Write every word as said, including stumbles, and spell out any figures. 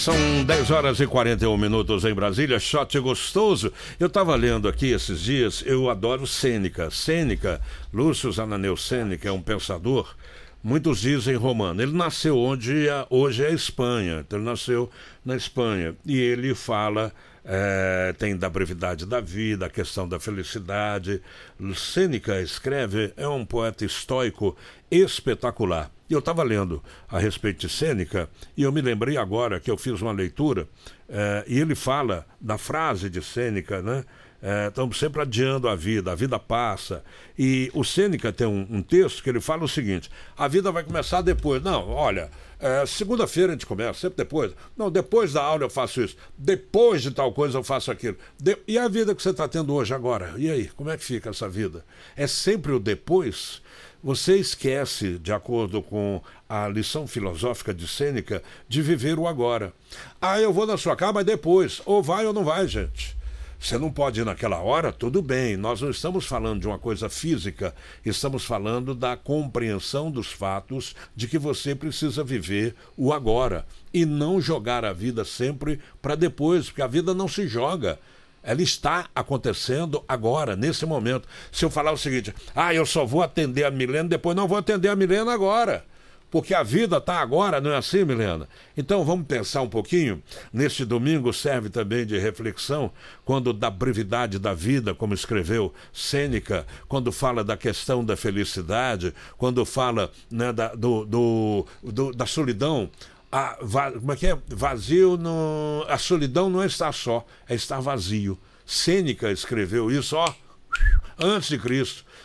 São dez horas e quarenta e um minutos em Brasília, shot gostoso. Eu estava lendo aqui esses dias, eu adoro Sêneca. Sêneca, Lúcio Zananeu Sêneca é um pensador, muitos dizem romano. Ele nasceu onde hoje é a Espanha, então ele nasceu na Espanha. E ele fala, é, tem da brevidade da vida, a questão da felicidade. Sêneca escreve, é um poeta estoico espetacular. E eu estava lendo a respeito de Sêneca e eu me lembrei agora que eu fiz uma leitura eh, e ele fala da frase de Sêneca, né? Eh, estamos sempre adiando a vida, a vida passa. E o Sêneca tem um, um texto que ele fala o seguinte: a vida vai começar depois. Não, olha, eh, segunda-feira a gente começa, sempre depois. Não, depois da aula eu faço isso. Depois de tal coisa eu faço aquilo. De... E a vida que você está tendo hoje, agora? E aí, como é que fica essa vida? É sempre o depois? Você esquece, de acordo com a lição filosófica de Sêneca, de viver o agora. Ah, eu vou na sua casa, mas depois. Ou vai ou não vai, gente. Você não pode ir naquela hora, tudo bem. Nós não estamos falando de uma coisa física, estamos falando da compreensão dos fatos de que você precisa viver o agora e não jogar a vida sempre para depois, porque a vida não se joga. Ela está acontecendo agora, nesse momento. Se eu falar o seguinte, ah, eu só vou atender a Milena, depois não vou atender a Milena agora. Porque a vida está agora, não é assim, Milena? Então vamos pensar um pouquinho. Neste domingo serve também de reflexão, quando da brevidade da vida, como escreveu Sêneca, quando fala da questão da felicidade, quando fala, né, da, do, do, do, da solidão. A, va, como é que é? Vazio, no, a solidão não é estar só, é estar vazio. Sêneca escreveu isso, ó, antes de Cristo.